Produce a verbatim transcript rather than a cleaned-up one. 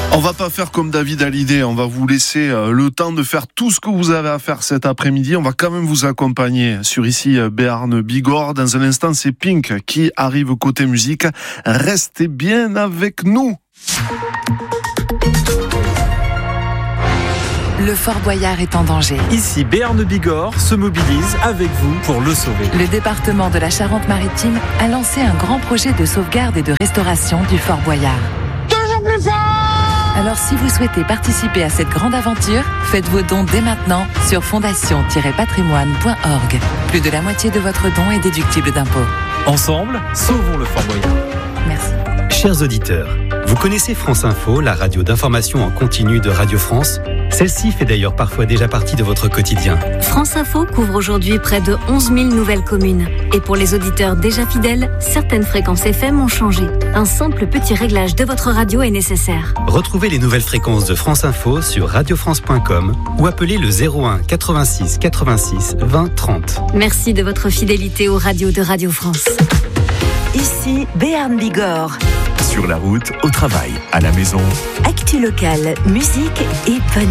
On va pas faire comme David Hallyday, on va vous laisser le temps de faire tout ce que vous avez à faire cet après-midi. On va quand même vous accompagner sur ici Béarn Bigorre. Dans un instant, c'est Pink qui arrive côté musique. Restez bien avec nous. Le Fort Boyard est en danger. Ici, Béarn Bigorre se mobilise avec vous pour le sauver. Le département de la Charente-Maritime a lancé un grand projet de sauvegarde et de restauration du Fort Boyard. Toujours plus fort! Alors si vous souhaitez participer à cette grande aventure, faites vos dons dès maintenant sur fondation tiret patrimoine point org. Plus de la moitié de votre don est déductible d'impôts. Ensemble, sauvons le Fort Boyard. Merci. Chers auditeurs, vous connaissez France Info, la radio d'information en continu de Radio France? Celle-ci fait d'ailleurs parfois déjà partie de votre quotidien. France Info couvre aujourd'hui près de onze mille nouvelles communes. Et pour les auditeurs déjà fidèles, certaines fréquences F M ont changé. Un simple petit réglage de votre radio est nécessaire. Retrouvez les nouvelles fréquences de France Info sur radio france point com ou appelez le zéro un quatre-vingt-six quatre-vingt-six vingt trente. Merci de votre fidélité aux radios de Radio France. Ici, Béarn Bigorre. Sur la route, au travail, à la maison. Actu locale, musique et bonne